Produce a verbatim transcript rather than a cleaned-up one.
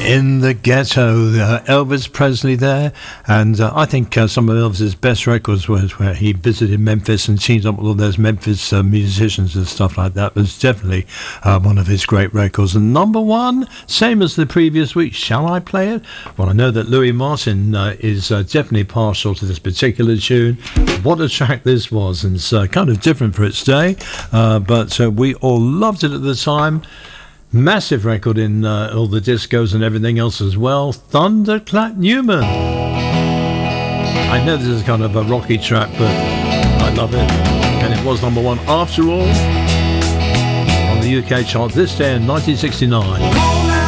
In the Ghetto, uh, Elvis Presley there, and uh, I think uh, some of Elvis's best records was where he visited Memphis and teamed up with all those Memphis uh, musicians and stuff like that. It was definitely uh, one of his great records. And number one, same as the previous week, shall I play it? Well, I know that Louis Martin uh, is uh, definitely partial to this particular tune. What a track this was, and it's uh, kind of different for its day, uh, but uh, we all loved it at the time. Massive record in uh, all the discos and everything else as well. Thunderclap Newman. I know this is kind of a rocky track, but I love it. And it was number one after all on the U K chart this day in nineteen sixty-nine.